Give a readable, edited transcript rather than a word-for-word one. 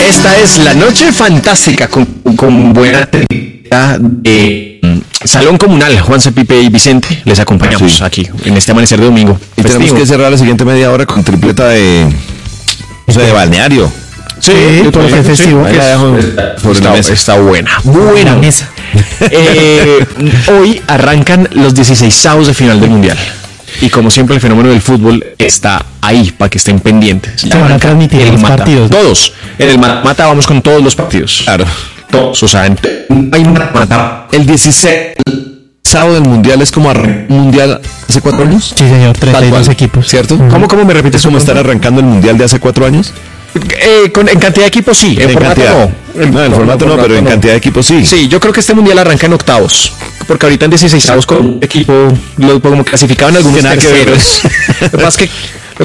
Esta es la noche fantástica con buena técnica de Salón Comunal. Juanse, Pipe y Vicente les acompañamos aquí en este amanecer de domingo. Y tenemos que cerrar la siguiente media hora con tripleta de balneario. Sí, todo lo que es festivo. Está buena mesa. Hoy arrancan los 16avos de final del Mundial. Y como siempre el fenómeno del fútbol está ahí para que estén pendientes. Se van a transmitir los partidos. Todos. En el mata vamos con todos los partidos. Claro. Todos. O sea, hay mata. El 16 sábado del Mundial es como Mundial hace 4 años. Sí, señor, 32 equipos. ¿Cierto? ¿Cómo me repites? ¿Es como estar arrancando el Mundial de hace 4 años? En cantidad de equipos sí, en formato cantidad. no. En formato no, pero en cantidad de equipos sí. Sí, yo creo que este mundial arranca en octavos, porque ahorita en 16avos con un equipo lo como clasificaban algunos nada que ver. terceros. Lo que pasa es que